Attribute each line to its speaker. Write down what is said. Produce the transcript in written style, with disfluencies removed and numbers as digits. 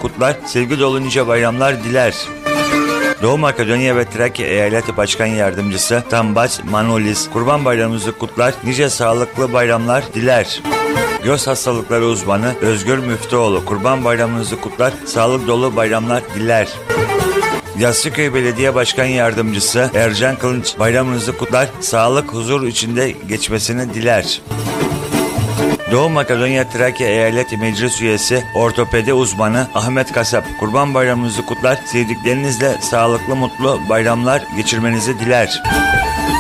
Speaker 1: kutlar, sevgi dolu nice bayramlar diler. Doğu Makedonya ve Trakya Eyaleti Başkan Yardımcısı Tambas Manolis, Kurban Bayramınızı kutlar, nice sağlıklı bayramlar diler. Göz hastalıkları uzmanı Özgür Müftüoğlu, Kurban Bayramınızı kutlar, sağlık dolu bayramlar diler. Yassıköy Belediye Başkan Yardımcısı Ercan Kılınç, bayramınızı kutlar, sağlık, huzur içinde geçmesini diler. Doğu Makedonya Trakya Eyalet Meclis Üyesi ortopedi uzmanı Ahmet Kasap, Kurban Bayramınızı kutlar, sevdiklerinizle sağlıklı mutlu bayramlar geçirmenizi diler.